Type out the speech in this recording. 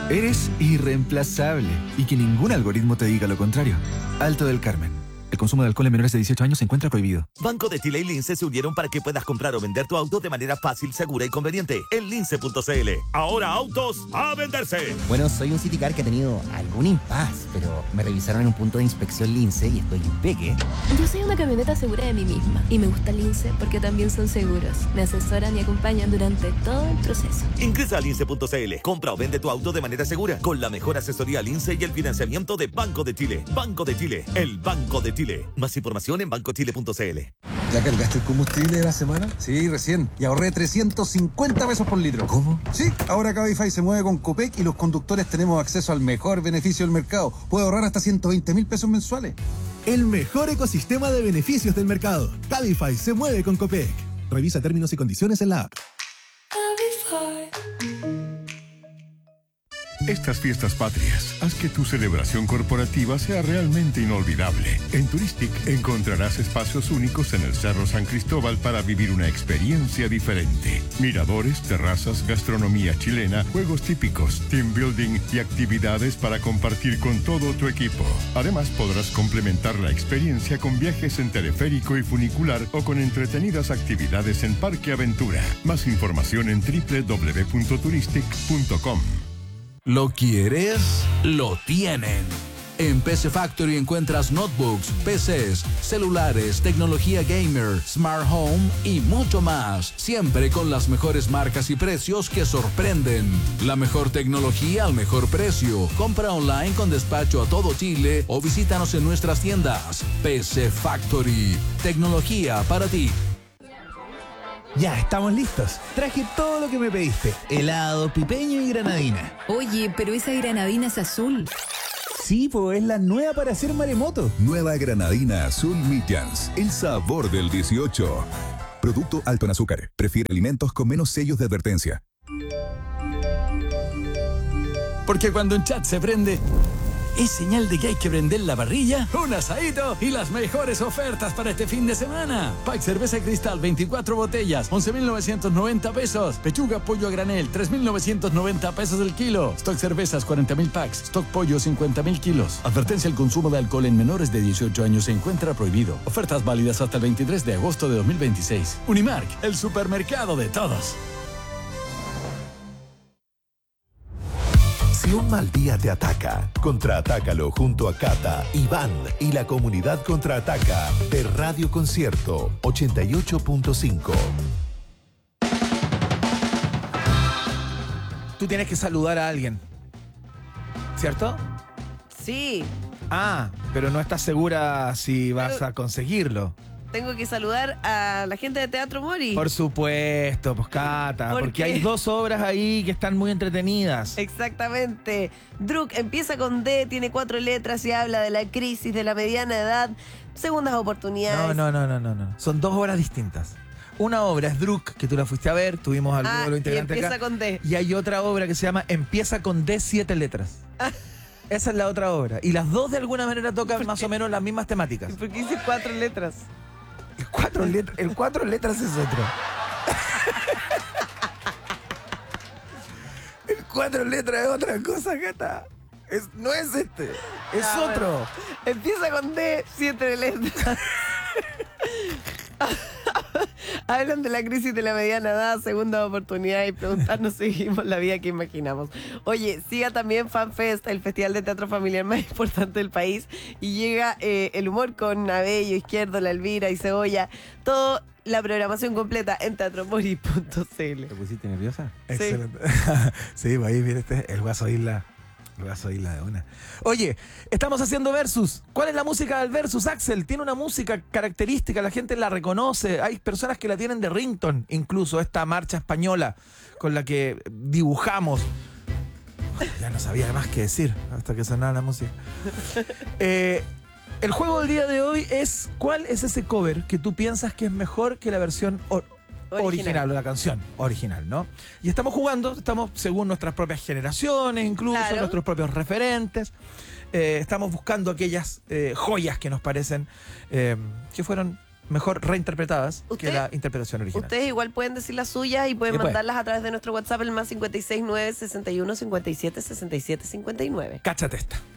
Eres irreemplazable y que ningún algoritmo te diga lo contrario. Alto del Carmen. El consumo de alcohol en menores de 18 años se encuentra prohibido. Banco de Chile y Lince se unieron para que puedas comprar o vender tu auto de manera fácil, segura y conveniente en lince.cl. Ahora autos a venderse. Bueno, soy un Citicar que ha tenido algún impas, pero me revisaron en un punto de inspección Lince y estoy impeque. Yo soy una camioneta segura de mí misma y me gusta Lince porque también son seguros. Me asesoran y acompañan durante todo el proceso. Ingresa a lince.cl. Compra o vende tu auto de manera segura con la mejor asesoría Lince y el financiamiento de Banco de Chile. Banco de Chile, el Banco de Chile. Más información en bancochile.cl. ¿Ya cargaste el combustible de la semana? Sí, recién. Y ahorré 350 pesos por litro. ¿Cómo? Sí, ahora Cabify se mueve con Copec y los conductores tenemos acceso al mejor beneficio del mercado. Puedo ahorrar hasta 120.000 pesos mensuales. El mejor ecosistema de beneficios del mercado. Cabify se mueve con Copec. Revisa términos y condiciones en la app. Estas fiestas patrias, haz que tu celebración corporativa sea realmente inolvidable. En Turistic encontrarás espacios únicos en el Cerro San Cristóbal para vivir una experiencia diferente. Miradores, terrazas, gastronomía chilena, juegos típicos, team building y actividades para compartir con todo tu equipo. Además, podrás complementar la experiencia con viajes en teleférico y funicular o con entretenidas actividades en Parque Aventura. Más información en www.turistic.com. ¿Lo quieres? Lo tienen. En PC Factory encuentras notebooks, PCs, celulares, tecnología gamer, smart home y mucho más. Siempre con las mejores marcas y precios que sorprenden. La mejor tecnología al mejor precio. Compra online con despacho a todo Chile o visítanos en nuestras tiendas. PC Factory. Tecnología para ti. Ya, estamos listos. Traje todo lo que me pediste. Helado, pipeño y granadina. Oye, pero esa granadina es azul. Sí, pues es la nueva para hacer maremoto. Nueva granadina azul Midjans. El sabor del 18. Producto alto en azúcar. Prefiere alimentos con menos sellos de advertencia. Porque cuando un chat se prende, es señal de que hay que prender la parrilla, un asadito y las mejores ofertas para este fin de semana. Pack cerveza Cristal, 24 botellas, 11.990 pesos. Pechuga pollo a granel, 3.990 pesos el kilo. Stock cervezas, 40.000 packs. Stock pollo, 50.000 kilos. Advertencia: el consumo de alcohol en menores de 18 años se encuentra prohibido. Ofertas válidas hasta el 23 de agosto de 2026. Unimark, el supermercado de todos. Si un mal día te ataca, contraatácalo junto a Cata, Iván y la comunidad Contraataca de Radio Concierto 88.5. Tú tienes que saludar a alguien, ¿cierto? Sí. Ah, pero no estás segura si vas a conseguirlo. Tengo que saludar a la gente de Teatro Mori. Por supuesto, pues Cata, porque hay dos obras ahí que están muy entretenidas. Exactamente. Druk empieza con D, tiene 4 letras y habla de la crisis de la mediana edad, segundas oportunidades. No. Son dos obras distintas. Una obra es Druk, que tú la fuiste a ver, tuvimos algunos de los integrantes empieza acá. Con D. Y hay otra obra que se llama Empieza con D, 7 letras. Esa es la otra obra. Y las dos de alguna manera tocan más o menos las mismas temáticas. ¿Por qué dice 4 letras? El 4 letras es otro. El 4 letras es otra cosa, Cata. No es este, es otro. Bueno. Empieza con D, 7 letras. Hablan de la crisis de la mediana edad, segunda oportunidad y preguntarnos si vivimos la vida que imaginamos. Oye, siga también FanFest, el festival de teatro familiar más importante del país, y llega el humor con Abello, Izquierdo, La Elvira y Cebolla. Todo la programación completa en teatromori.cl. ¿Te pusiste nerviosa? Sí. Excelente. Sí, pues ahí viene el Guaso Isla. Vas a oírla de una. Oye, estamos haciendo versus. ¿Cuál es la música del versus, Axel? Tiene una música característica, la gente la reconoce. Hay personas que la tienen de ringtone, incluso esta marcha española con la que dibujamos. Ya no sabía más qué decir hasta que sonaba la música. El juego del día de hoy es: ¿cuál es ese cover que tú piensas que es mejor que la versión original o la canción original, ¿no? Y estamos jugando, según nuestras propias generaciones, incluso nuestros propios referentes. Estamos buscando aquellas joyas que nos parecen que fueron mejor reinterpretadas que la interpretación original. Ustedes igual pueden decir las suyas y pueden mandarlas a través de nuestro WhatsApp, el más 569 61 57 67 59. Cáchate esta.